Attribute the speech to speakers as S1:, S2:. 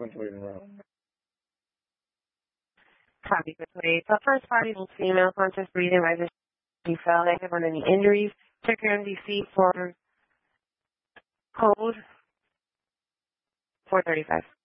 S1: sequentially in a row.
S2: Copy complete. The first party was female, conscious breathing, right? She fell active on any injuries. Check your MDC for code 435.